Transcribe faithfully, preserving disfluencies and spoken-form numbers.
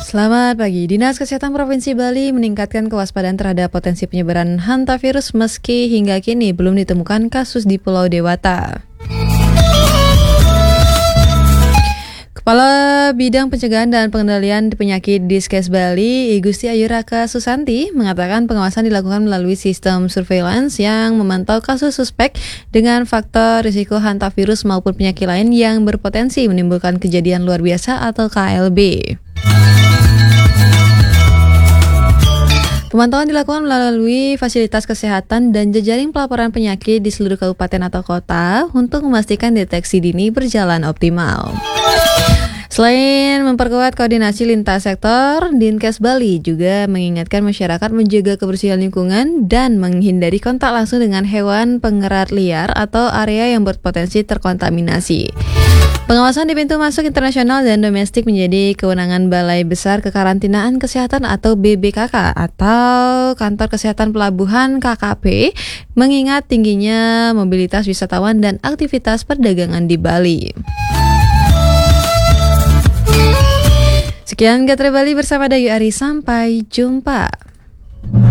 Selamat pagi. Dinas Kesehatan Provinsi Bali meningkatkan kewaspadaan terhadap potensi penyebaran hantavirus meski hingga kini belum ditemukan kasus di Pulau Dewata. Kepala Bidang Pencegahan dan Pengendalian Penyakit Diskes Bali, I Gusti Ayu Raka Susanti, mengatakan pengawasan dilakukan melalui sistem surveillance yang memantau kasus suspek dengan faktor risiko hantavirus maupun penyakit lain yang berpotensi menimbulkan kejadian luar biasa atau K L B. Pemantauan dilakukan melalui fasilitas kesehatan dan jejaring pelaporan penyakit di seluruh kabupaten atau kota untuk memastikan deteksi dini berjalan optimal. Selain memperkuat koordinasi lintas sektor, Dinkes Bali juga mengingatkan masyarakat menjaga kebersihan lingkungan dan menghindari kontak langsung dengan hewan pengerat liar atau area yang berpotensi terkontaminasi. Pengawasan di pintu masuk internasional dan domestik menjadi kewenangan Balai Besar Kekarantinaan Kesehatan atau B B K K atau Kantor Kesehatan Pelabuhan K K P, mengingat tingginya mobilitas wisatawan dan aktivitas perdagangan di Bali. Sekian Gatre Bali bersama Dayu Ari, sampai jumpa.